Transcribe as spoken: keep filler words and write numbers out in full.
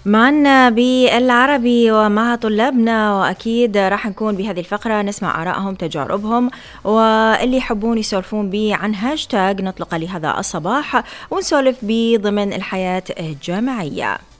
معنا بالعربي ومع طلابنا، وأكيد راح نكون بهذه الفقرة نسمع آرائهم تجاربهم واللي يحبون يسولفون بي عن هاشتاج نطلق لهذا الصباح ونسولف بي ضمن الحياة الجامعية.